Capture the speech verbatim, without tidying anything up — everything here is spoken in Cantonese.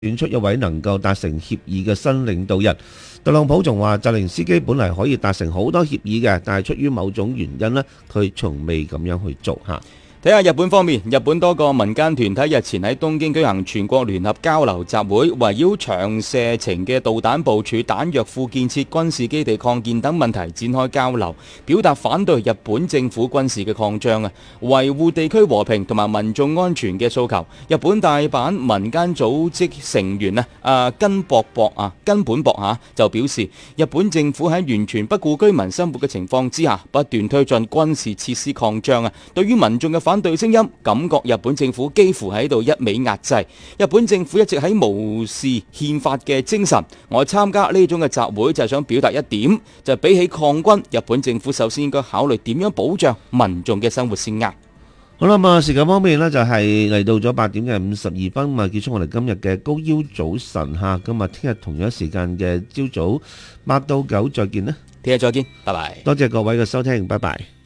選出一位能夠達成協議嘅新領導人。特朗普仲話，澤連斯基本嚟可以達成好多協議嘅，但係出於某種原因呢，佢從未咁樣去做嚇。 睇下日本方面，日本多個民間團體日前喺東京舉行全國聯合交流集會，圍繞長射程嘅導彈部署、彈藥庫建設、軍事基地擴建等問題展開交流，表達反對日本政府軍事嘅擴張啊，維護地區和平同埋民眾安全嘅訴求。日本大阪民間組織成員啊，啊根博博啊根本博啊就表示，日本政府喺完全不顧居民生活嘅情況之下，不斷推進軍事設施擴張啊，對於民眾嘅反對聲音，感覺日本政府幾乎喺度一味壓制。日本政府一直喺無視憲法嘅精神。我參加呢種嘅集會就係想表達一點，就係比起抗軍，日本政府首先應該考慮點樣保障民眾嘅生活先啱。 好啦，咁啊時間方面呢，就係嚟到咗八點嘅五十二分，咁啊結束我哋今日嘅高腰早晨嚇。咁啊聽日同樣時間嘅朝早八到九再見啦。 聽日再見，拜拜。 多謝各位嘅收聽，拜拜。